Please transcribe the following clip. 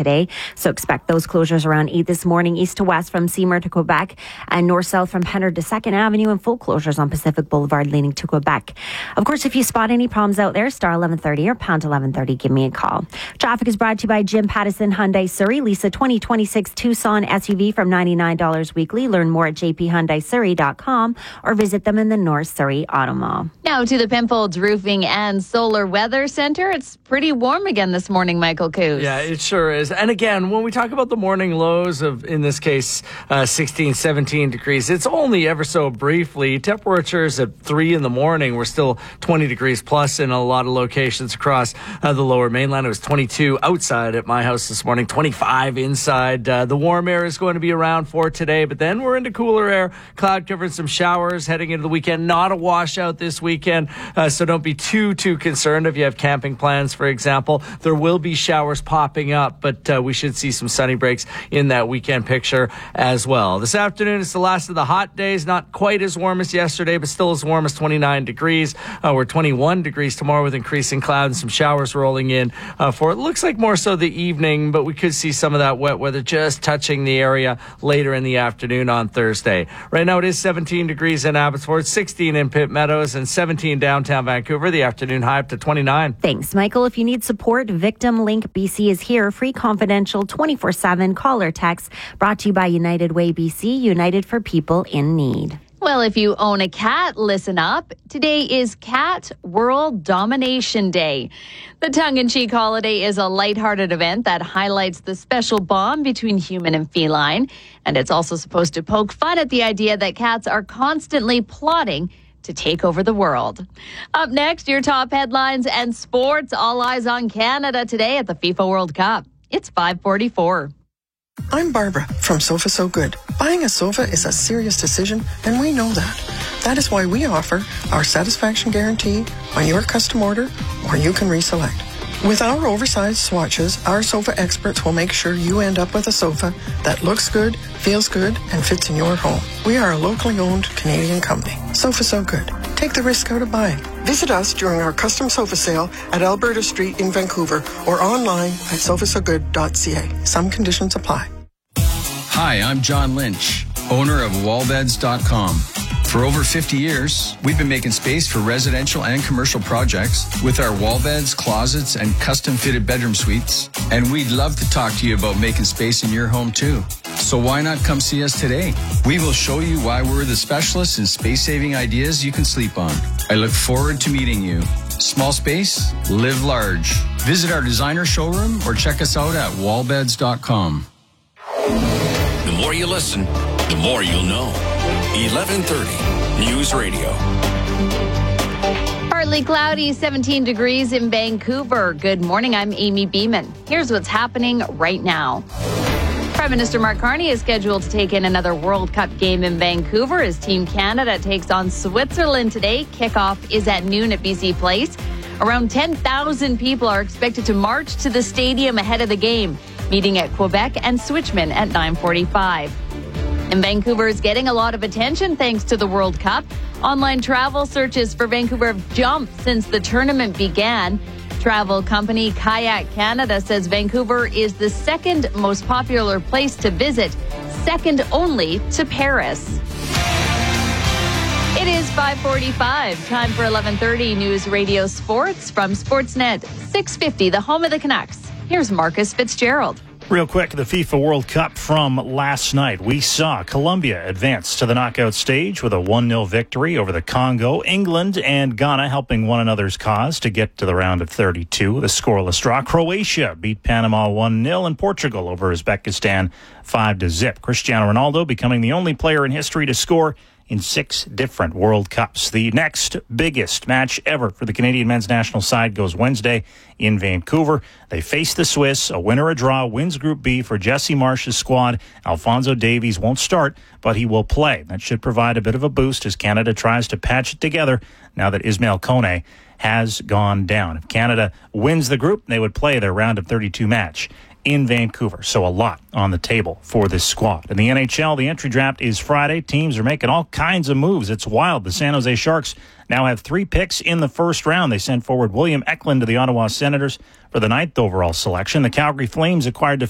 today. So expect those closures around 8 this morning, east to west from Seymour to Quebec and north-south from Pennard to 2nd Avenue, and full closures on Pacific Boulevard leading to Quebec. Of course, if you spot any problems out there, star 1130 or pound 1130, give me a call. Traffic is brought to you by Jim Pattison Hyundai Surrey. Lease a 2026 Tucson SUV from $99 weekly. Learn more at jphundaisurrey.com or visit them in the North Surrey Auto Mall. Now to the Penfolds Roofing and Solar Weather Center. It's pretty warm again this morning, Michael Coos. Yeah, it sure is. And again, when we talk about the morning lows of, in this case, 16, 17 degrees, it's only ever so briefly. Temperatures at 3 in the morning were still 20 degrees plus in a lot of locations across the lower mainland. It was 22 outside at my house this morning, 25 inside. The warm air is going to be around for today, but then we're into cooler air, cloud cover, and some showers heading into the weekend. Not a washout this weekend, so don't be too concerned if you have camping plans, for example. There will be showers popping up, but we should see some sunny breaks in that weekend picture as well. This afternoon is the last of the hot days. Not quite as warm as yesterday, but still as warm as 29 degrees. We're 21 degrees tomorrow with increasing clouds and some showers rolling in for it looks like more so the evening, but we could see some of that wet weather just touching the area later in the afternoon on Thursday. Right now it is 17 degrees in Abbotsford, 16 in Pitt Meadows, and 17 downtown Vancouver. The afternoon high up to 29. Thanks, Michael. If you need support, Victim Link BC is here. Free, confidential, 24/7 call or text. Brought to you by United Way BC, united for people in need. Well, if you own a cat, listen up. Today is Cat World Domination Day. The tongue-in-cheek holiday is a lighthearted event that highlights the special bond between human and feline. And it's also supposed to poke fun at the idea that cats are constantly plotting to take over the world. Up next, your top headlines and sports. All eyes on Canada today at the FIFA World Cup. It's 5:44. I'm Barbara from Sofa So Good. Buying a sofa is a serious decision, and we know that. That is why we offer our satisfaction guarantee on your custom order, or you can reselect. With our oversized swatches, our sofa experts will make sure you end up with a sofa that looks good, feels good, and fits in your home. We are a locally owned Canadian company. Sofa So Good. Take the risk out of buying. Visit us during our custom sofa sale at Alberta Street in Vancouver or online at sofasogood.ca. Some conditions apply. Hi, I'm John Lynch, owner of wallbeds.com. For over 50 years, we've been making space for residential and commercial projects with our wall beds, closets, and custom-fitted bedroom suites. And we'd love to talk to you about making space in your home, too. So why not come see us today? We will show you why we're the specialists in space-saving ideas you can sleep on. I look forward to meeting you. Small space, live large. Visit our designer showroom or check us out at wallbeds.com. The more you listen, the more you'll know. 1130 News Radio. Partly cloudy, 17 degrees in Vancouver. Good morning, I'm Amy Beeman. Here's what's happening right now. Prime Minister Mark Carney is scheduled to take in another World Cup game in Vancouver as Team Canada takes on Switzerland today. Kickoff is at noon at BC Place. Around 10,000 people are expected to march to the stadium ahead of the game, meeting at Quebec and Switchman at 9:45. And Vancouver is getting a lot of attention thanks to the World Cup. Online travel searches for Vancouver have jumped since the tournament began. Travel company Kayak Canada says Vancouver is the second most popular place to visit, second only to Paris. It is 5:45. Time for 1130 News Radio Sports from Sportsnet 650, the home of the Canucks. Here's Marcus Fitzgerald. Real quick, the FIFA World Cup from last night. We saw Colombia advance to the knockout stage with a 1-0 victory over the Congo. England and Ghana helping one another's cause to get to the round of 32. The scoreless draw. Croatia beat Panama 1-0 and Portugal over Uzbekistan 5-0. Cristiano Ronaldo becoming the only player in history to score in 6 different World Cups. The next biggest match ever for the Canadian men's national side goes Wednesday in Vancouver. They face the Swiss. A winner or a draw wins Group B for Jesse Marsh's squad. Alphonso Davies won't start, but he will play. That should provide a bit of a boost as Canada tries to patch it together now that Ismail Kone has gone down. If Canada wins the group, they would play their round of 32 match in Vancouver. So a lot on the table for this squad. In the NHL, the entry draft is Friday. Teams are making all kinds of moves. It's wild. The San Jose Sharks now have 3 picks in the first round. They sent forward William Eklund to the Ottawa Senators for the 9th overall selection. The Calgary Flames acquired